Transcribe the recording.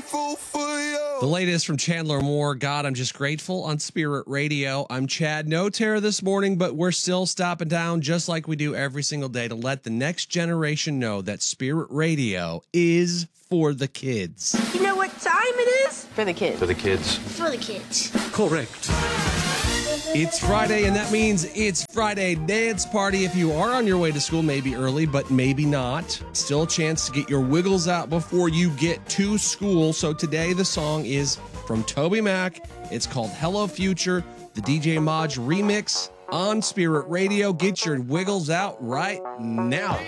The latest from Chandler Moore, God, I'm Just Grateful on Spirit Radio. I'm Chad. No Terror this morning, but we're still stopping down just like we do every single day to let the next generation know that Spirit Radio is for the kids. You know what time it is? For the kids. For the kids. For the kids. Correct. It's Friday, and that means it's Friday Dance Party. If you are on your way to school, maybe early, but maybe not. Still a chance to get your wiggles out before you get to school. So today the song is from Toby Mac. It's called Hello Future, the DJ Maj remix on Spirit Radio. Get your wiggles out right now.